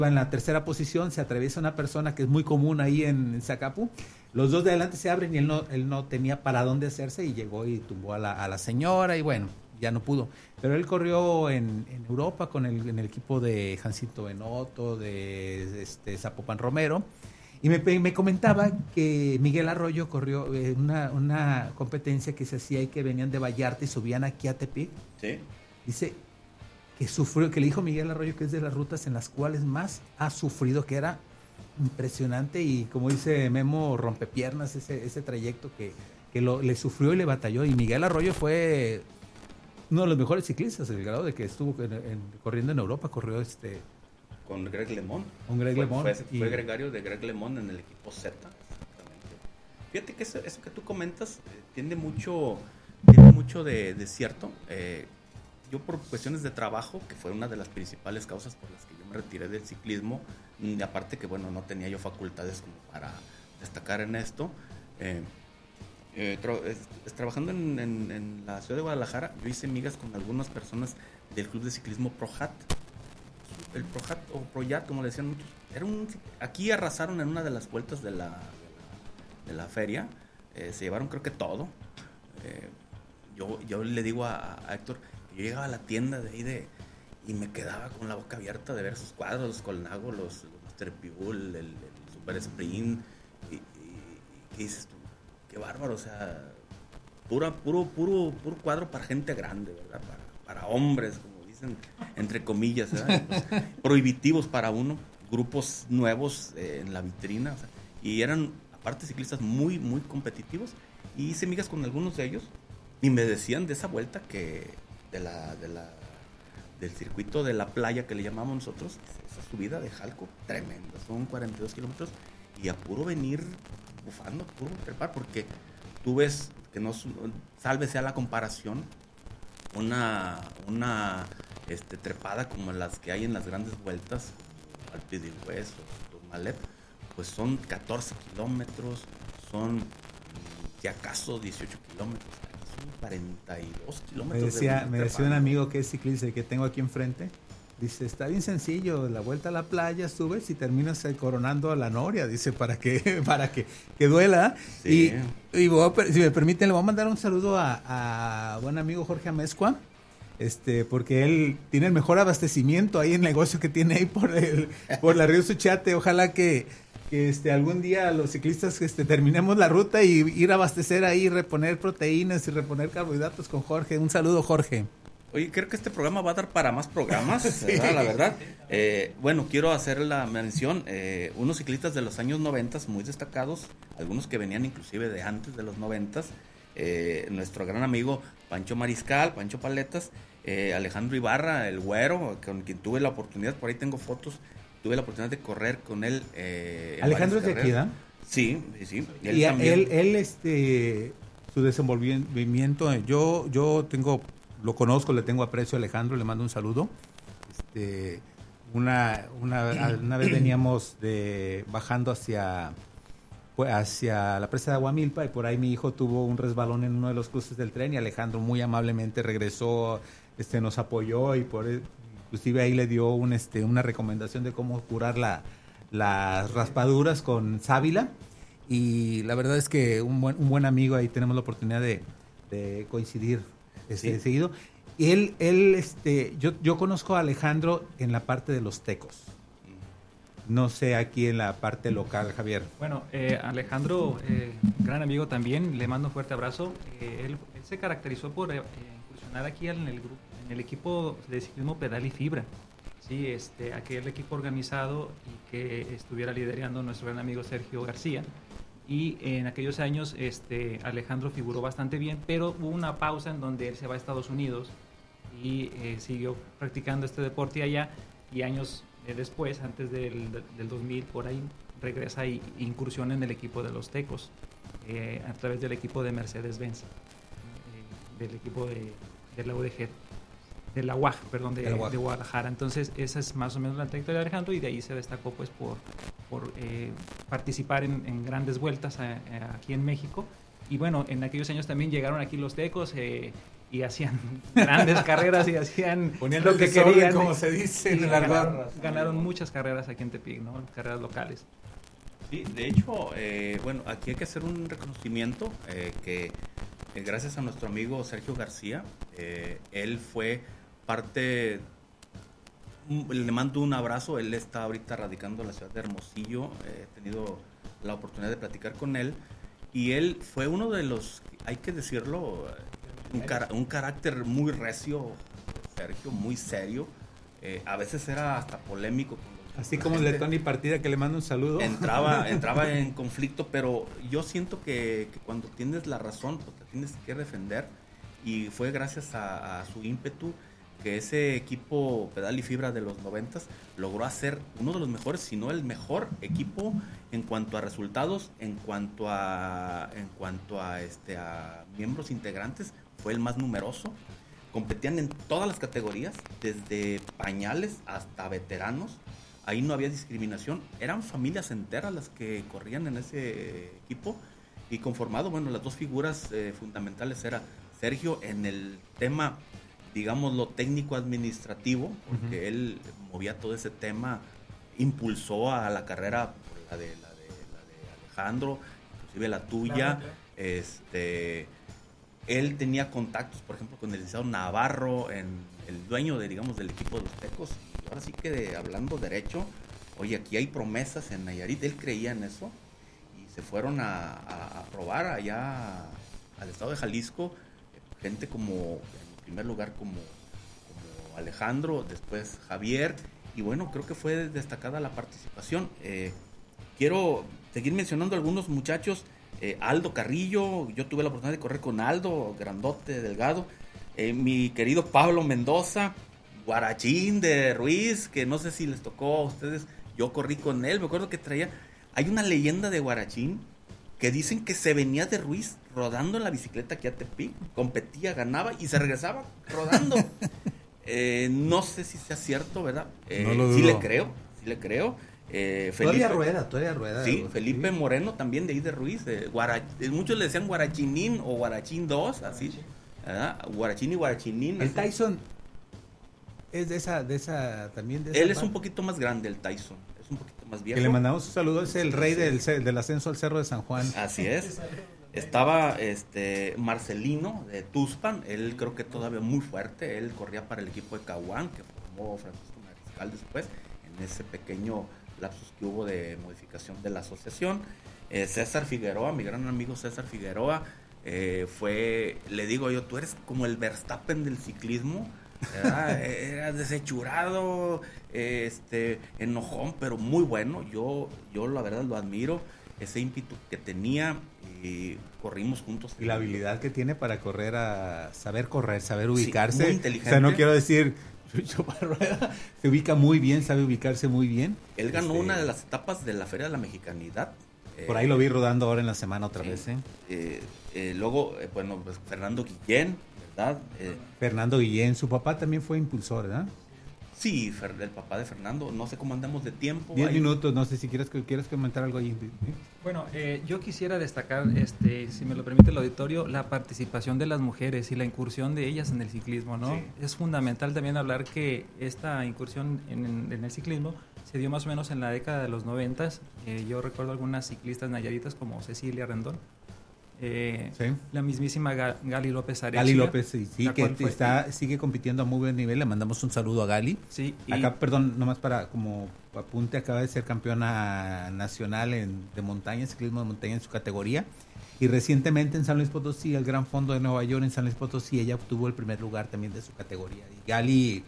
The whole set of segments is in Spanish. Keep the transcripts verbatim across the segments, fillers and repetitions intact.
en la tercera posición, se atraviesa una persona que es muy común ahí en, en Zacapu, los dos de adelante se abren y él no, él no tenía para dónde hacerse y llegó y tumbó a la, a la señora y bueno, ya no pudo. Pero él corrió en, en Europa con el, en el equipo de Jancito Benotto, de este, Zapopan Romero, y me, me comentaba que Miguel Arroyo corrió eh, una, una competencia que se hacía y que venían de Vallarta y subían aquí a Tepic. Sí. Dice que sufrió, que le dijo Miguel Arroyo que es de las rutas en las cuales más ha sufrido, que era impresionante y como dice Memo, rompepiernas ese, ese trayecto que, que lo, le sufrió y le batalló. Y Miguel Arroyo fue uno de los mejores ciclistas, el grado de que estuvo en, en, corriendo en Europa, corrió este con Greg LeMond. Con Greg fue, LeMond. Fue, y... fue gregario de Greg LeMond en el equipo Z. Exactamente. Fíjate que eso, eso que tú comentas eh, tiene mucho, tiene mucho de, de cierto. Eh, yo por cuestiones de trabajo, que fue una de las principales causas por las que yo me retiré del ciclismo, y aparte que bueno, no tenía yo facultades como para destacar en esto, eh, eh, tra es, es, trabajando en, en, en la ciudad de Guadalajara, yo hice migas con algunas personas del club de ciclismo ProHat, el ProHat o ProYat, como le decían muchos. Era un, aquí arrasaron en una de las vueltas de la, de la, de la feria, eh, se llevaron creo que todo. Eh, yo, yo le digo a, a Héctor, yo llegaba a la tienda de ahí de, y me quedaba con la boca abierta de ver sus cuadros, los Colnago, los, los Master Pibul, el, el Super Sprint, y, y, y ¿qué dices tú? Qué bárbaro, o sea, pura, puro, puro, puro cuadro para gente grande, ¿verdad? Para, para hombres, como dicen, entre comillas, ¿verdad? Pues, prohibitivos para uno, grupos nuevos eh, en la vitrina, o sea, y eran, aparte, ciclistas muy, muy competitivos, y hice migas con algunos de ellos, y me decían de esa vuelta que de la, de la, del circuito de la playa que le llamamos nosotros, esa subida de Jalco, tremenda, son cuarenta y dos kilómetros, y a puro venir bufando, puro trepar, porque tú ves que no, salve sea la comparación, una, una este, trepada como las que hay en las grandes vueltas, Alpe d'Huez o Tourmalet, pues son catorce kilómetros, son si acaso dieciocho kilómetros, cuarenta y dos kilómetros. Me decía, de me decía un amigo que es ciclista y que tengo aquí enfrente, dice, está bien sencillo, la vuelta a la playa, subes y terminas coronando a la noria, dice, para que para que, que duela. Sí. Y, y voy a, si me permiten, le voy a mandar un saludo a, a buen amigo Jorge Amezcua, este, porque él tiene el mejor abastecimiento ahí en el negocio que tiene ahí por, el, por la Río Suchiate. Ojalá que, que este, algún día los ciclistas este, terminemos la ruta y ir a abastecer ahí, reponer proteínas y reponer carbohidratos con Jorge. Un saludo, Jorge. Oye, creo que este programa va a dar para más programas, sí. ¿Verdad? La verdad. Eh, bueno, quiero hacer la mención, eh, unos ciclistas de los años noventas muy destacados, algunos que venían inclusive de antes de los noventas, eh, nuestro gran amigo Pancho Mariscal, Pancho Paletas, eh, Alejandro Ibarra, el güero, con quien tuve la oportunidad, por ahí tengo fotos, tuve la oportunidad de correr con él. Eh, Alejandro es de aquí, ¿verdad? Sí, sí, sí. Él y también. él, él, este, su desenvolvimiento, yo, yo tengo... Lo conozco, le tengo aprecio a Alejandro, le mando un saludo. Este, una, una, una vez veníamos de, bajando hacia, pues, hacia la presa de Aguamilpa y por ahí mi hijo tuvo un resbalón en uno de los cruces del tren y Alejandro muy amablemente regresó, este, nos apoyó y por inclusive ahí le dio un, este, una recomendación de cómo curar la, las raspaduras con sábila. Y la verdad es que un buen, un buen amigo, ahí tenemos la oportunidad de, de coincidir. Este, sí. Seguido. Y él, él, este, yo, yo conozco a Alejandro en la parte de los tecos. No sé aquí en la parte local, Javier. Bueno, eh, Alejandro, eh, gran amigo también, le mando un fuerte abrazo. Eh, él, él se caracterizó por eh, incursionar aquí en el grupo, en el equipo de ciclismo Pedal y Fibra. Sí, este, aquel equipo organizado y que estuviera liderando nuestro gran amigo Sergio García. Y en aquellos años este, Alejandro figuró bastante bien, pero hubo una pausa en donde él se va a Estados Unidos y eh, siguió practicando este deporte allá y años eh, después, antes del, del dos mil, por ahí regresa y incursiona en el equipo de los Tecos, eh, a través del equipo de Mercedes-Benz, eh, del equipo de, de la U D G, de la U A G, perdón, de, de Guadalajara. Entonces esa es más o menos la trayectoria de Alejandro y de ahí se destacó pues por, por eh, participar en, en grandes vueltas a, a, aquí en México. Y bueno, en aquellos años también llegaron aquí los Tecos, eh, y hacían grandes carreras y hacían Ponían lo el que desorden, querían. como se dice en Y el ganaron, argot. ganaron muchas carreras aquí en Tepic, ¿no? Carreras locales. Sí, de hecho, eh, bueno, aquí hay que hacer un reconocimiento eh, que eh, gracias a nuestro amigo Sergio García, eh, él fue parte, un- le mando un abrazo, él está ahorita radicando en la ciudad de Hermosillo, eh, he tenido la oportunidad de platicar con él y él fue uno de los, hay que decirlo, eh, un, cara- un carácter muy recio, Sergio, muy serio, eh, a veces era hasta polémico con los- Así la como el de gente. Tony Partida, que le mando un saludo. Entraba, entraba en conflicto, pero yo siento que, que cuando tienes la razón, pues la tienes que defender. Y fue gracias a, a su ímpetu que ese equipo Pedal y Fibra de los noventas logró hacer uno de los mejores, si no el mejor equipo en cuanto a resultados, en cuanto a, en cuanto a, este, a miembros integrantes, fue el más numeroso. Competían en todas las categorías, desde pañales hasta veteranos. Ahí no había discriminación, eran familias enteras las que corrían en ese equipo y conformado, bueno, las dos figuras eh, fundamentales era Sergio en el tema, digamos, lo técnico-administrativo, porque uh-huh. él movía todo ese tema, impulsó a la carrera por la de, la de, la de Alejandro, inclusive la tuya, claro, claro. este... Él tenía contactos, por ejemplo, con el licenciado Navarro, en el dueño de, digamos, del equipo de los Tecos. Y ahora sí que de, hablando derecho, oye, aquí hay promesas en Nayarit. Él creía en eso y se fueron a, a, a probar allá al estado de Jalisco. Gente como, en primer lugar, como, como Alejandro, después Javier. Y bueno, creo que fue destacada la participación. Eh, quiero seguir mencionando algunos muchachos. Eh, Aldo Carrillo, yo tuve la oportunidad de correr con Aldo, grandote, delgado. Eh, mi querido Pablo Mendoza, Guarachín de Ruiz, que no sé si les tocó a ustedes, yo corrí con él, me acuerdo que traía, hay una leyenda de Guarachín que dicen que se venía de Ruiz rodando en la bicicleta aquí a Tepic, competía, ganaba y se regresaba rodando. eh, no sé si sea cierto, ¿verdad? Eh, no lo dudo. Sí le creo, sí le creo. Eh, Felipe, todavía rueda, todavía rueda. Sí, Felipe sí. Moreno también de ahí de Ruiz. Eh, Guara, muchos le decían Guarachinín o Guarachín dos, así. ¿verdad? Guarachín y Guarachinín. El Tyson es de esa, de esa también. De esa Él parte. es un poquito más grande, el Tyson. Es un poquito más viejo. Que le mandamos un saludo, es el rey del, del ascenso al Cerro de San Juan. Así es. Estaba este Marcelino de Tuspan, él creo que todavía muy fuerte. Él corría para el equipo de Caguán, que formó Francisco Mariscal después, en ese pequeño lapsus que hubo de modificación de la asociación. eh, César Figueroa, mi gran amigo César Figueroa, eh, fue, le digo yo, tú eres como el Verstappen del ciclismo, eras desechurado, eh, este, enojón, pero muy bueno. Yo, yo la verdad lo admiro, ese ímpetu que tenía, y corrimos juntos. Y la habilidad que tiene para correr, a saber correr, saber ubicarse. Sí, muy inteligente. O sea, no quiero decir se ubica muy bien, sabe ubicarse muy bien. Él ganó este, una de las etapas de la Feria de la Mexicanidad. Por ahí lo vi rodando ahora en la semana otra sí, vez. ¿eh? Eh, eh, luego, eh, bueno, pues Fernando Guillén, ¿verdad? Eh, Fernando Guillén, su papá también fue impulsor, ¿verdad? Sí, el papá de Fernando, no sé cómo andamos de tiempo. Diez Hay... minutos, no sé si quieres, quieres comentar algo ahí. ¿eh? Bueno, eh, yo quisiera destacar, este, si me lo permite el auditorio, la participación de las mujeres y la incursión de ellas en el ciclismo, ¿no? Sí. Es fundamental también hablar que esta incursión en, en el ciclismo se dio más o menos en la década de los noventas. Eh, yo recuerdo algunas ciclistas nayaritas como Cecilia Rendón. Eh, sí. La mismísima Gali López Arechiga. Gali López, sí, sí que está, sigue compitiendo a muy buen nivel. Le mandamos un saludo a Gali. Sí, y... Acá, perdón, nomás para como apunte, acaba de ser campeona nacional en, de montaña, ciclismo de montaña en su categoría. Y recientemente en San Luis Potosí, el Gran Fondo de Nueva York en San Luis Potosí, ella obtuvo el primer lugar también de su categoría. Y Gali,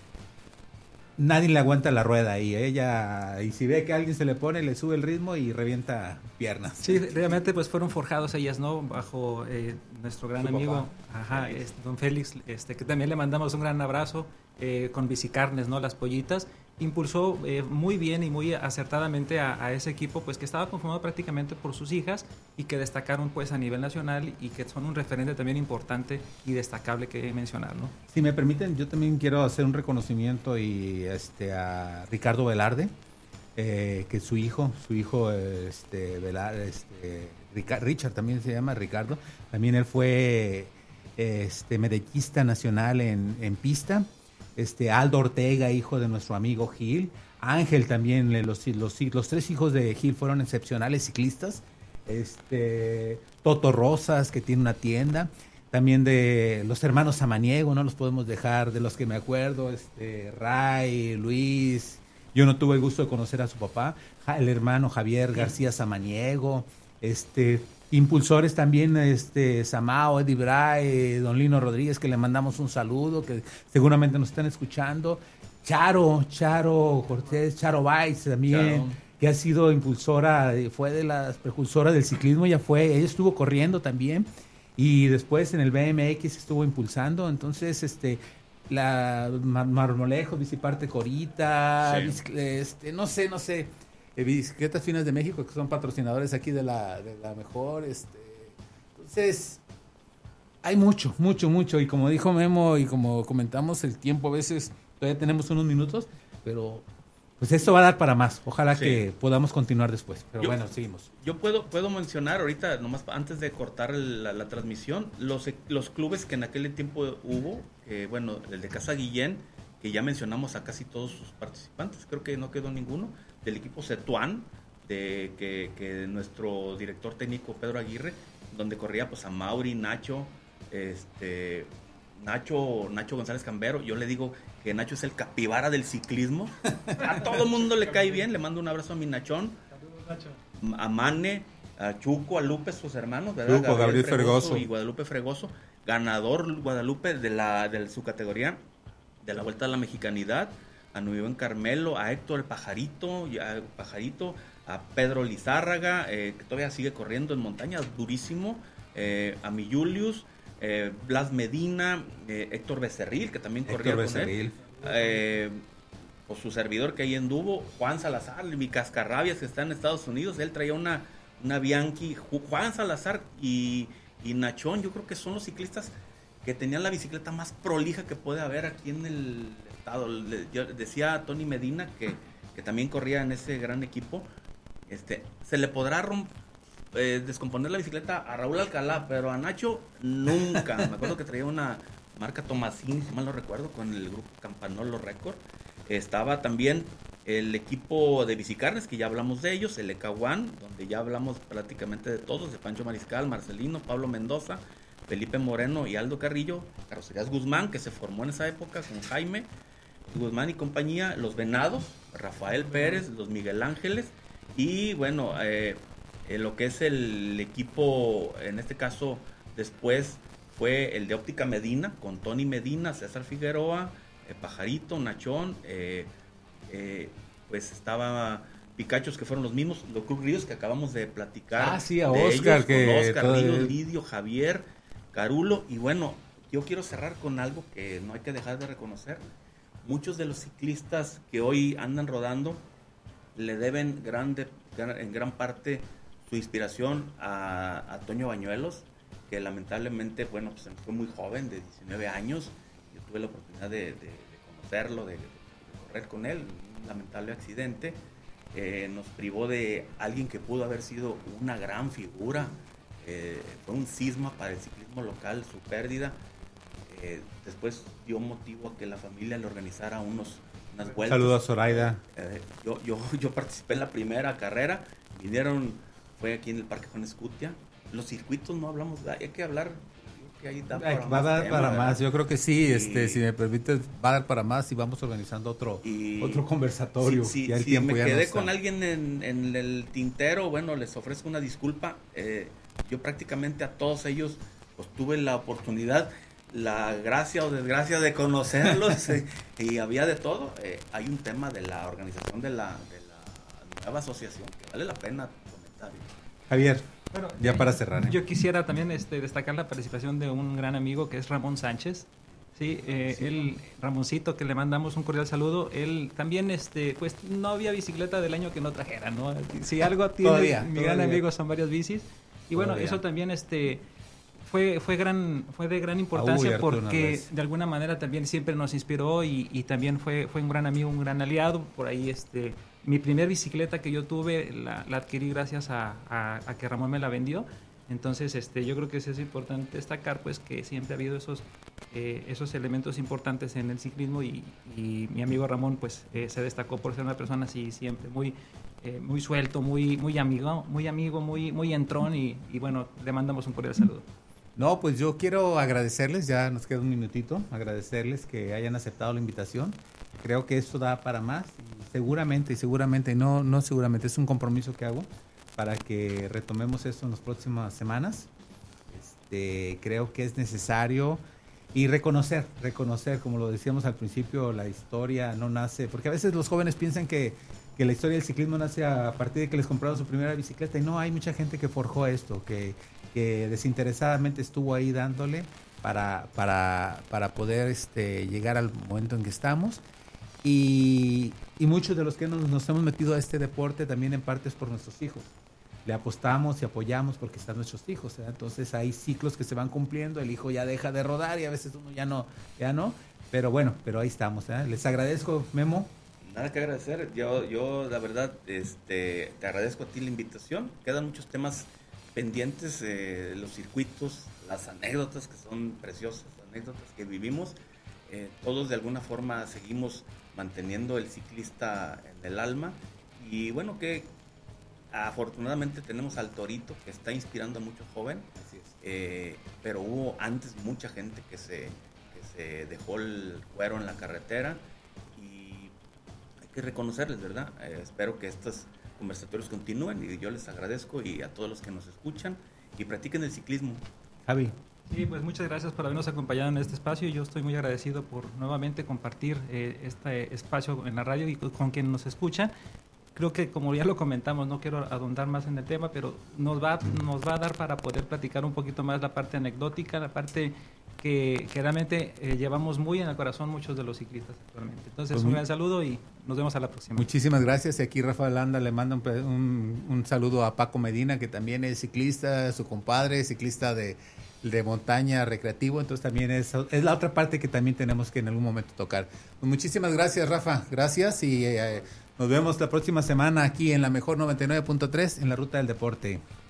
nadie le aguanta la rueda ahí. Ella, y si ve que alguien se le pone, le sube el ritmo y revienta piernas. Sí, realmente pues fueron forjados ellas, ¿no? Bajo eh, nuestro gran Su amigo, papá, ajá, es, don Félix, este, que también le mandamos un gran abrazo, eh, con Bicicarnes, ¿no? Las pollitas. Impulsó eh, muy bien y muy acertadamente a, a ese equipo, pues que estaba conformado prácticamente por sus hijas y que destacaron pues a nivel nacional y que son un referente también importante y destacable que mencionar, ¿no? Si me permiten, yo también quiero hacer un reconocimiento y este a Ricardo Velarde, eh, que su hijo, su hijo este Velarde, este Richard también se llama Ricardo, también él fue este, medallista nacional en, en pista. Este, Aldo Ortega, hijo de nuestro amigo Gil. Ángel también, los, los, los tres hijos de Gil fueron excepcionales ciclistas. Este, Toto Rosas, que tiene una tienda. También de los hermanos Samaniego, no los podemos dejar, de los que me acuerdo, este, Ray, Luis. Yo no tuve el gusto de conocer a su papá, el hermano Javier García Samaniego, este, impulsores también, este, Samao, Eddie Bray, Don Lino Rodríguez, que le mandamos un saludo, que seguramente nos están escuchando. Charo, Charo Cortés, Charo Valls también, Charo, que ha sido impulsora, fue de las precursoras del ciclismo, ya fue, ella estuvo corriendo también, y después en el B M X estuvo impulsando, entonces, este... la Marmolejo, Biciparte Corita, sí. bici, este, no sé, no sé, eh, Bicicletas Finas de México, que son patrocinadores aquí de la, de la mejor, este, entonces, hay mucho, mucho, mucho, y como dijo Memo, y como comentamos, el tiempo a veces, todavía tenemos unos minutos, pero pues esto va a dar para más, ojalá sí. que podamos continuar después, pero yo, bueno, seguimos. Yo puedo puedo mencionar ahorita, nomás antes de cortar la, la transmisión, los, los clubes que en aquel tiempo hubo, eh, bueno, el de Casa Guillén, que ya mencionamos a casi todos sus participantes, creo que no quedó ninguno, del equipo Cetuán, de que, que nuestro director técnico Pedro Aguirre, donde corría pues a Mauri, Nacho, este... Nacho, Nacho González Cambero, yo le digo que Nacho es el capibara del ciclismo, a todo mundo le cae bien, le mando un abrazo a mi Nachón, a Mane, a Chuco, a Lupe, sus hermanos, ¿verdad? Chuco, Gabriel Fregoso, Fregoso y Guadalupe Fregoso, ganador Guadalupe de la de su categoría de la Vuelta a la Mexicanidad, a Nuevo en Carmelo, a Héctor el Pajarito, a Pajarito, a Pedro Lizárraga, eh, que todavía sigue corriendo en montaña, durísimo, eh, a mi Julius, Eh, Blas Medina, eh, Héctor Becerril, que también corría Héctor con Becerril. él, eh, o su servidor que ahí anduvo, Juan Salazar, mi Cascarrabias, que está en Estados Unidos, él traía una, una Bianchi, Juan Salazar y, y Nachón, yo creo que son los ciclistas que tenían la bicicleta más prolija que puede haber aquí en el estado. Le, yo decía Tony Medina, que, que también corría en ese gran equipo, este, se le podrá romper Eh, descomponer la bicicleta a Raúl Alcalá, pero a Nacho nunca. Me acuerdo que traía una marca Tomasín, si mal no recuerdo, con el grupo Campanolo Record. Estaba también el equipo de Bicicarnes, que ya hablamos de ellos, el Ecahuán, donde ya hablamos prácticamente de todos, de Pancho Mariscal, Marcelino, Pablo Mendoza, Felipe Moreno y Aldo Carrillo, Carrocerías Guzmán, que se formó en esa época con Jaime Guzmán y compañía, los Venados, Rafael Pérez, los Miguel Ángeles, y bueno, eh, Eh, lo que es el equipo, en este caso, después fue el de Óptica Medina, con Tony Medina, César Figueroa, eh, Pajarito, Nachón, eh, eh, pues estaba Picachos, que fueron los mismos, los Cruz Ríos que acabamos de platicar. Ah, sí, a Oscar, ellos, que con Oscar Ríos, el... Lidio, Javier, Carulo, y bueno, yo quiero cerrar con algo que no hay que dejar de reconocer. Muchos de los ciclistas que hoy andan rodando le deben grande, gran, en gran parte su inspiración a, a Toño Bañuelos, que lamentablemente, bueno, pues fue muy joven, de diecinueve años. Yo tuve la oportunidad de, de, de conocerlo, de, de correr con él. Un lamentable accidente eh, nos privó de alguien que pudo haber sido una gran figura. Eh, fue un cisma para el ciclismo local, su pérdida. Eh, después dio motivo a que la familia le organizara unos, unas vueltas. Saludos a Zoraida. Eh, yo, yo, yo participé en la primera carrera, vinieron... Fue aquí en el Parque Juan Escutia. Los circuitos no hablamos, hay que hablar. Que ahí da para va a dar tema, para ¿verdad? más, yo creo que sí, y, este, si me permites, va a dar para más y vamos organizando otro y, otro conversatorio. Si, si, ya el si tiempo me ya quedé no con alguien en, en el tintero, bueno, les ofrezco una disculpa. Eh, yo prácticamente a todos ellos pues tuve la oportunidad, la gracia o desgracia de conocerlos eh, y había de todo. Eh, hay un tema de la organización de la, de la nueva asociación que vale la pena comentar. Javier, bueno, ya eh, para cerrar. ¿eh? Yo quisiera también este, destacar la participación de un gran amigo que es Ramón Sánchez. Sí, eh, sí, él, Ramoncito, que le mandamos un cordial saludo. Él también, este, pues no había bicicleta del año que no trajera, ¿no? Si algo tiene todavía, mi todavía. gran amigo son varias bicis. Y bueno, Todavía. eso también, este, fue fue gran fue de gran importancia. Uy, porque de alguna manera también siempre nos inspiró y, y también fue fue un gran amigo, un gran aliado. Por ahí, este, mi primer bicicleta que yo tuve la, la adquirí gracias a, a, a que Ramón me la vendió. Entonces, este, yo creo que sí es importante destacar, pues, que siempre ha habido esos, eh, esos elementos importantes en el ciclismo y, y mi amigo Ramón, pues, eh, se destacó por ser una persona así siempre muy, eh, muy suelto, muy, muy amigo, muy amigo, muy, muy entrón y, y bueno, le mandamos un cordial saludo. No, pues yo quiero agradecerles, ya nos queda un minutito, agradecerles que hayan aceptado la invitación. Creo que esto da para más y seguramente, y seguramente, no, no seguramente, es un compromiso que hago para que retomemos esto en las próximas semanas. Este, creo que es necesario y reconocer, reconocer, como lo decíamos al principio, la historia no nace, porque a veces los jóvenes piensan que, que la historia del ciclismo nace a partir de que les compraron su primera bicicleta y no, hay mucha gente que forjó esto, que, que desinteresadamente estuvo ahí dándole para, para, para poder este, llegar al momento en que estamos. Y, y muchos de los que nos, nos hemos metido a este deporte también en parte es por nuestros hijos. Le apostamos y apoyamos porque están nuestros hijos, ¿eh? Entonces hay ciclos que se van cumpliendo, el hijo ya deja de rodar y a veces uno ya no, ya no, pero bueno, pero ahí estamos, ¿eh? Les agradezco, Memo. Nada que agradecer, yo, yo la verdad este, te agradezco a ti la invitación, quedan muchos temas pendientes, eh, los circuitos, las anécdotas que son preciosas, anécdotas que vivimos, eh, todos de alguna forma seguimos manteniendo el ciclista en el alma y bueno, que afortunadamente tenemos al Torito que está inspirando a muchos jóvenes, eh, pero hubo antes mucha gente que se, que se dejó el cuero en la carretera y hay que reconocerles, ¿verdad? Eh, espero que estos conversatorios continúen y yo les agradezco y a todos los que nos escuchan y practiquen el ciclismo. Javi. Sí, pues muchas gracias por habernos acompañado en este espacio. Yo estoy muy agradecido por nuevamente compartir eh, este espacio en la radio y con quien nos escucha. Creo que, como ya lo comentamos, no quiero ahondar más en el tema, pero nos va, nos va a dar para poder platicar un poquito más la parte anecdótica, la parte que, que realmente eh, llevamos muy en el corazón muchos de los ciclistas actualmente. Entonces, pues un gran saludo y nos vemos a la próxima. Muchísimas gracias. Y aquí Rafa Landa le manda un, un, un saludo a Paco Medina, que también es ciclista, su compadre, ciclista de, de montaña recreativo. Entonces, también es, es la otra parte que también tenemos que en algún momento tocar. Pues muchísimas gracias, Rafa. Gracias y... Eh, nos vemos la próxima semana aquí en la Mejor noventa y nueve punto tres en la Ruta del Deporte.